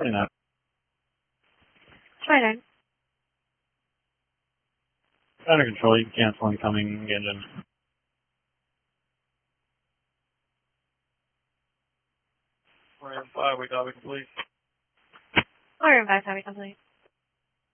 29. 29. Under control, you can cancel incoming engine. We're in 5, we copy complete. We're in 5, copy complete.